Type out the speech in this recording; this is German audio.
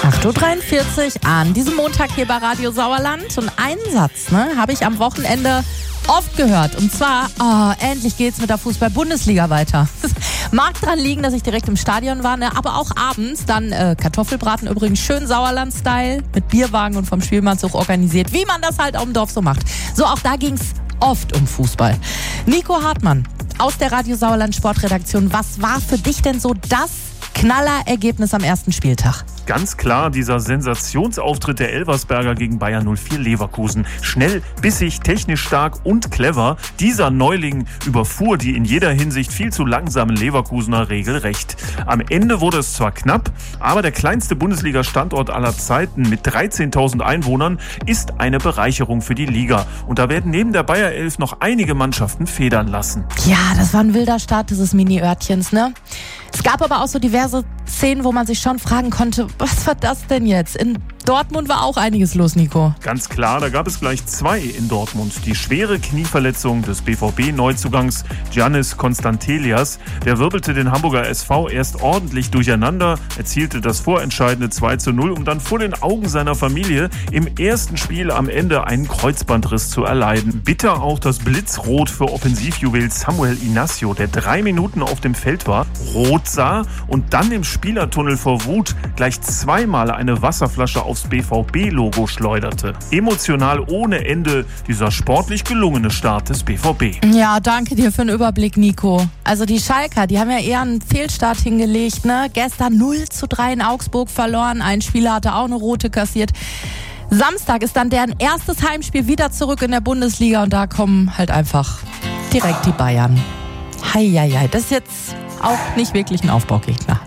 8.43 Uhr an diesem Montag hier bei Radio Sauerland. Und einen Satz habe ich am Wochenende oft gehört. Und zwar, endlich geht's mit der Fußball-Bundesliga weiter. Mag dran liegen, dass ich direkt im Stadion war, aber auch abends dann Kartoffelbraten, übrigens schön Sauerland-Style, mit Bierwagen und vom Spielmannszug organisiert, wie man das halt auf dem Dorf so macht. So, auch da ging's oft um Fußball. Nico Hartmann aus der Radio Sauerland Sportredaktion. Was war für dich denn so das Knallerergebnis am ersten Spieltag? Ganz klar dieser Sensationsauftritt der Elversberger gegen Bayer 04 Leverkusen. Schnell, bissig, technisch stark und clever. Dieser Neuling überfuhr die in jeder Hinsicht viel zu langsamen Leverkusener regelrecht. Am Ende wurde es zwar knapp, aber der kleinste Bundesliga-Standort aller Zeiten mit 13.000 Einwohnern ist eine Bereicherung für die Liga. Und da werden neben der Bayer 11 noch einige Mannschaften federn lassen. Ja, das war ein wilder Start dieses Mini-Örtchens, Es gab aber auch so diverse Szenen, wo man sich schon fragen konnte, was war das denn jetzt? In Dortmund war auch einiges los, Nico. Ganz klar, da gab es gleich zwei in Dortmund. Die schwere Knieverletzung des BVB-Neuzugangs Giannis Constantelias. Der wirbelte den Hamburger SV erst ordentlich durcheinander, erzielte das vorentscheidende 2:0, um dann vor den Augen seiner Familie im ersten Spiel am Ende einen Kreuzbandriss zu erleiden. Bitter auch das Blitzrot für Offensivjuwel Samuel Inácio, der 3 Minuten auf dem Feld war, rot sah und dann im Spielertunnel vor Wut gleich zweimal eine Wasserflasche aufs BVB-Logo schleuderte. Emotional ohne Ende dieser sportlich gelungene Start des BVB. Ja, danke dir für den Überblick, Nico. Also die Schalker, die haben ja eher einen Fehlstart hingelegt, Gestern 0:3 in Augsburg verloren. Ein Spieler hatte auch eine rote kassiert. Samstag ist dann deren erstes Heimspiel wieder zurück in der Bundesliga und da kommen halt einfach direkt die Bayern. Heieiei, das ist jetzt auch nicht wirklich ein Aufbaugegner.